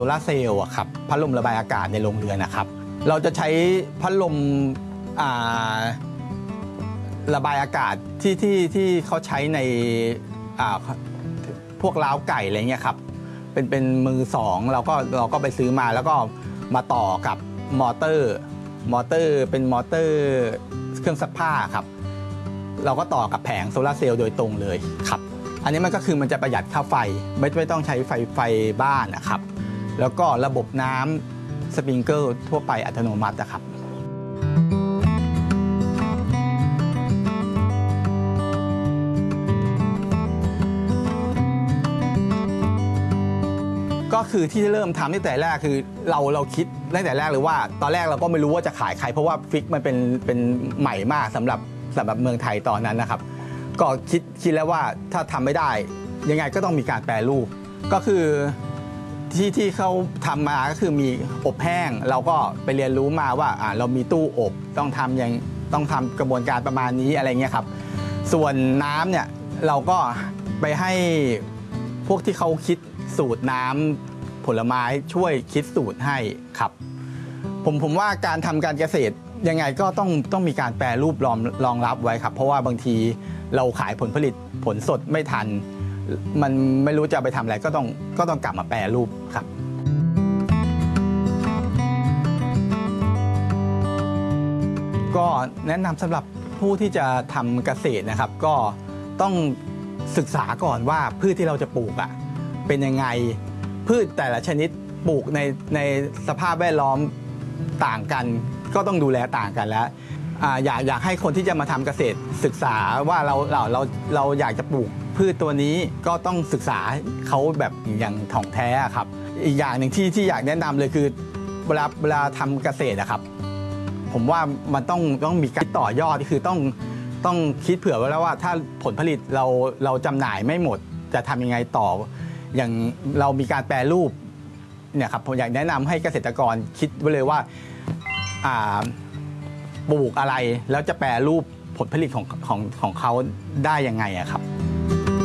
โซลาร์เซลล์ครับพัดลมระบายอากาศในโรงเรือนนะครับเราจะใช้พัดลมระบายอากาศที่เขาใช้ในพวกล้าวไก่อะไรเงี้ยครับเป็นมือสองเราก็ไปซื้อมาแล้วก็มาต่อกับมอเตอร์เป็นมอเตอร์เครื่องซักผ้าครับเราก็ต่อกับแผงโซลาร์เซลล์โดยตรงเลยครับอันนี้มันก็คือมันจะประหยัดค่าไฟไม่ต้องใช้ไฟบ้านนะครับแล้วก็ระบบน้ำสปริงเกิลทั่วไปอัตโนมัตินะครับก็คือที่เริ่มทำตั้งแต่แรกคือเราคิดตั้งแต่แรกเลยว่าตอนแรกเราก็ไม่รู้ว่าจะขายใครเพราะว่าฟิกมันเป็นใหม่มากสำหรับเมืองไทยตอนนั้นนะครับก็คิดแล้วว่าถ้าทำไม่ได้ยังไงก็ต้องมีการแปรรูปก็คือที่เขาทำมาก็คือมีอบแห้งเราก็ไปเรียนรู้มาว่าเรามีตู้อบต้องทำกระบวนการประมาณนี้อะไรเงี้ยครับส่วนน้ำเนี่ยเราก็ไปให้พวกที่เขาคิดสูตรน้ำผลไม้ช่วยคิดสูตรให้ครับผมว่าการทำการเกษตรยังไงก็ต้องมีการแปรรูปรองรับไว้ครับเพราะว่าบางทีเราขายผลผลิตผลสดไม่ทันมันไม่รู้จะไปทำอะไรก็ต้องกลับมาแปรรูปครับก็แนะนำสำหรับผู้ที่จะทำเกษตรนะครับก็ต้องศึกษาก่อนว่าพืชที่เราจะปลูกเป็นยังไงพืชแต่ละชนิดปลูกในสภาพแวดล้อมต่างกันก็ต้องดูแลต่างกันแล้วอยากให้คนที่จะมาทำเกษตรศึกษาว่าเราอยากจะปลูกพืชตัวนี้ก็ต้องศึกษาเขาแบบอย่างถ่องแท้ครับอีกอย่างหนึ่งที่อยากแนะนำเลยคือเวลาทำเกษตรนะครับผมว่ามันต้องมีการต่อยอดคือต้องคิดเผื่อไว้แล้วว่าถ้าผลผลิตเราจำหน่ายไม่หมดจะทำยังไงต่ออย่างเรามีการแปรรูปเนี่ยครับผมอยากแนะนำให้เกษตรกรคิดไว้เลยว่าปลูกอะไรแล้วจะแปรรูปผลผลิตของเขาได้ยังไงครับ